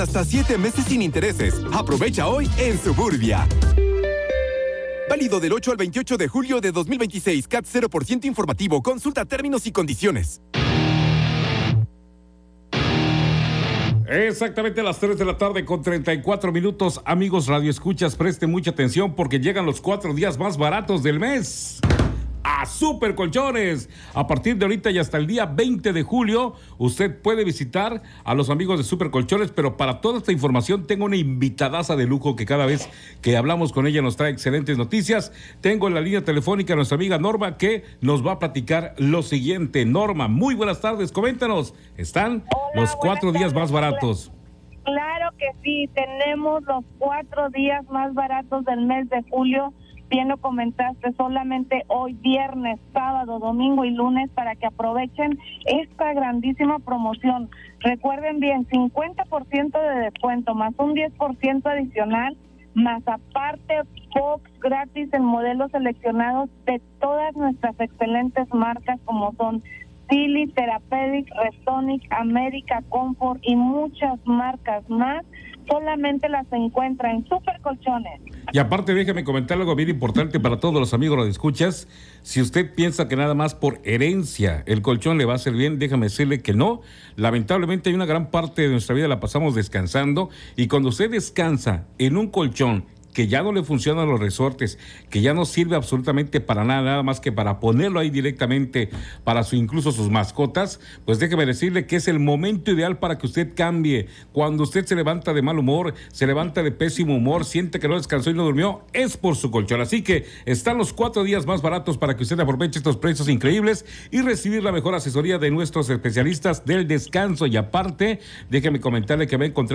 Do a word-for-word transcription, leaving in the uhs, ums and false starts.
Hasta siete meses sin intereses. Aprovecha hoy en Suburbia. Válido del ocho al veintiocho de julio de dos mil veintiséis. C A T cero por ciento informativo. Consulta términos y condiciones. Exactamente a las tres de la tarde con treinta y cuatro minutos. Amigos radioescuchas, presten mucha atención porque llegan los cuatro días más baratos del mes a Super Colchones. A partir de ahorita y hasta el día veinte de julio, usted puede visitar a los amigos de Super Colchones, pero para toda esta información tengo una invitadaza de lujo que cada vez que hablamos con ella nos trae excelentes noticias. Tengo en la línea telefónica a nuestra amiga Norma que nos va a platicar lo siguiente. Norma, muy buenas tardes, coméntanos, ¿están Hola, los cuatro días tardes. más baratos? Claro que sí, tenemos los cuatro días más baratos del mes de julio. Bien lo comentaste, solamente hoy, viernes, sábado, domingo y lunes para que aprovechen esta grandísima promoción. Recuerden bien, cincuenta por ciento de descuento más un diez por ciento adicional, más aparte box gratis en modelos seleccionados de todas nuestras excelentes marcas como son Tilly, Therapeutic, Restonic, América, Comfort y muchas marcas más. Solamente las encuentra en Super Colchones. Y aparte, déjame comentar algo bien importante para todos los amigos radioescuchas. Si usted piensa que nada más por herencia el colchón le va a hacer bien, déjame decirle que no. Lamentablemente hay una gran parte de nuestra vida la pasamos descansando, y cuando usted descansa en un colchón que ya no le funcionan los resortes, que ya no sirve absolutamente para nada, nada más que para ponerlo ahí directamente para su, incluso sus mascotas, pues déjeme decirle que es el momento ideal para que usted cambie. Cuando usted se levanta de mal humor, se levanta de pésimo humor, siente que no descansó y no durmió, es por su colchón. Así que están los cuatro días más baratos para que usted aproveche estos precios increíbles y recibir la mejor asesoría de nuestros especialistas del descanso. Y aparte, déjeme comentarle que va a encontrar